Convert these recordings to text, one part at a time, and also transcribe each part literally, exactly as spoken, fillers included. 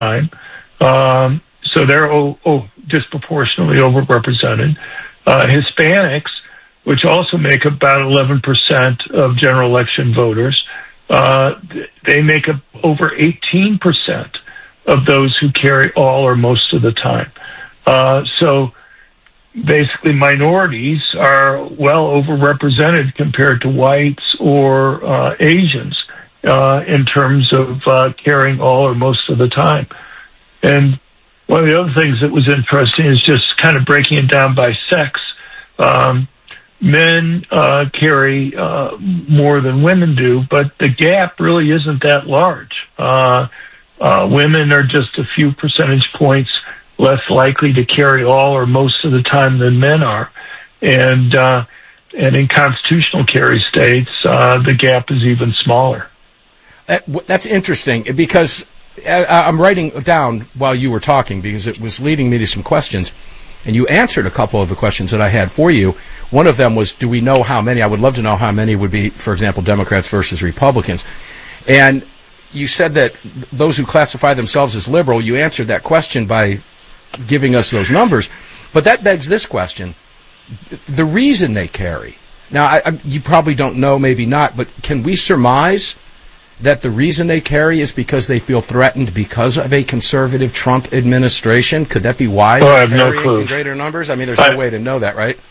time. Um, so they're oh, oh, disproportionately overrepresented. Uh, Hispanics, which also make about eleven percent of general election voters, uh, they make up over eighteen percent of those who carry all or most of the time. Uh, so basically minorities are well overrepresented compared to whites or uh, Asians uh, in terms of uh, carrying all or most of the time. And one of the other things that was interesting is just kind of breaking it down by sex. Um, men uh, carry uh, more than women do, but the gap really isn't that large. Uh, uh, women are just a few percentage points less likely to carry all or most of the time than men are. And uh, and in constitutional carry states, uh, the gap is even smaller. That, that's interesting, because I'm writing down while you were talking, because it was leading me to some questions, and you answered a couple of the questions that I had for you. One of them was, do we know how many? I would love to know how many would be, for example, Democrats versus Republicans. And you said that those who classify themselves as liberal, you answered that question by giving us those numbers. But that begs this question. The reason they carry. Now, I, I, you probably don't know, maybe not, but can we surmise that the reason they carry is because they feel threatened because of a conservative Trump administration? Could that be why oh, they're I have carrying no clue. in greater numbers? I mean, there's I, no way to know that, right?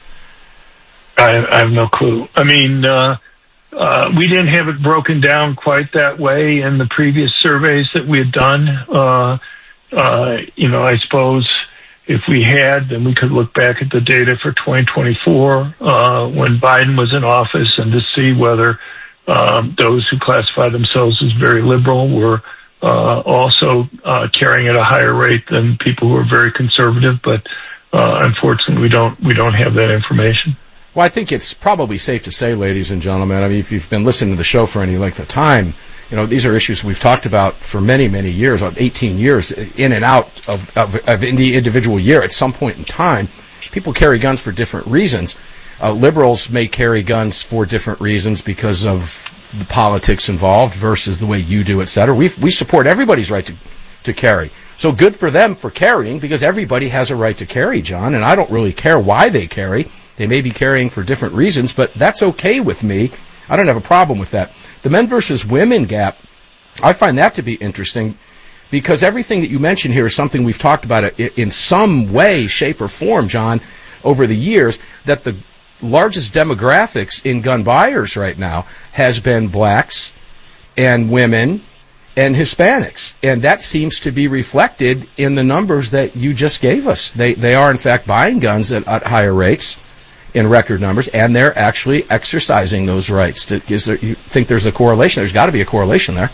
I, I have no clue. I mean, uh, uh, we didn't have it broken down quite that way in the previous surveys that we had done. Uh, uh, you know, I suppose if we had, then we could look back at the data for twenty twenty-four uh, when Biden was in office, and to see whether Um, those who classify themselves as very liberal were uh, also uh, carrying at a higher rate than people who are very conservative. But uh, unfortunately, we don't we don't have that information. Well, I think it's probably safe to say, ladies and gentlemen, I mean, if you've been listening to the show for any length of time, you know, these are issues we've talked about for many, many years, eighteen years, in and out of, of, of any individual year. At some point in time, people carry guns for different reasons. Uh, liberals may carry guns for different reasons because of the politics involved versus the way you do, et cetera. We we support everybody's right to, to carry. So good for them for carrying, because everybody has a right to carry, John, and I don't really care why they carry. They may be carrying for different reasons, but that's okay with me. I don't have a problem with that. The men versus women gap, I find that to be interesting, because everything that you mentioned here is something we've talked about in some way, shape, or form, John, over the years, that the largest demographics in gun buyers right now has been blacks and women and Hispanics. And that seems to be reflected in the numbers that you just gave us. They they are, in fact, buying guns at, at higher rates in record numbers, and they're actually exercising those rights. To, is there, you think there's a correlation? There's got to be a correlation there.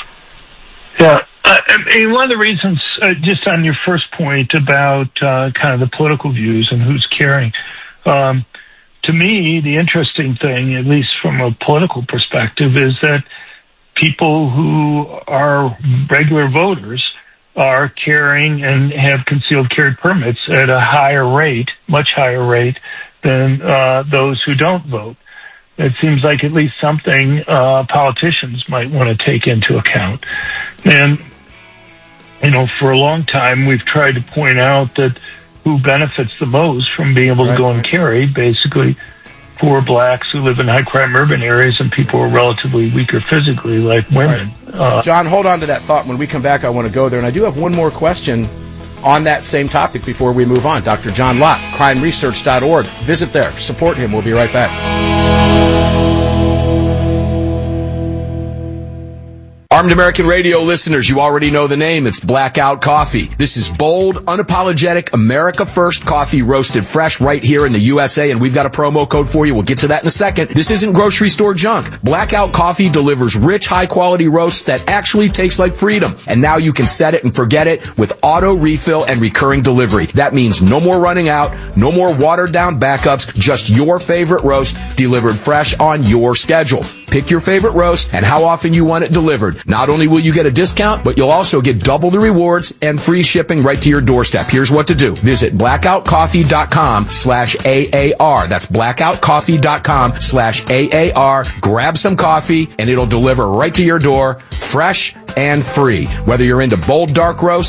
Yeah. Uh, I mean, one of the reasons, uh, just on your first point about uh, kind of the political views and who's carrying, um, to me, the interesting thing, at least from a political perspective, is that people who are regular voters are carrying and have concealed carry permits at a higher rate, much higher rate, than uh, those who don't vote. It seems like at least something uh, politicians might want to take into account. And, you know, for a long time, we've tried to point out that who benefits the most from being able to right, go and right. carry, basically poor blacks who live in high-crime urban areas and people who are relatively weaker physically, like women. Right. Uh, John, hold on to that thought. When we come back, I want to go there. And I do have one more question on that same topic before we move on. Doctor John Lott, crime research dot org. Visit there. Support him. We'll be right back. Armed American Radio listeners, you already know the name. It's Blackout Coffee. This is bold, unapologetic, America First coffee roasted fresh right here in the U S A, and we've got a promo code for you. We'll get to that in a second. This isn't grocery store junk. Blackout Coffee delivers rich, high-quality roasts that actually taste like freedom. And now you can set it and forget it with auto refill and recurring delivery. That means no more running out, no more watered-down backups, just your favorite roast delivered fresh on your schedule. pick your favorite roast, and how often you want it delivered. Not only will you get a discount, but you'll also get double the rewards and free shipping right to your doorstep. Here's what to do. Visit blackoutcoffee.com slash AAR. That's blackoutcoffee.com slash AAR. Grab some coffee, and it'll deliver right to your door, fresh and free. Whether you're into bold dark roast,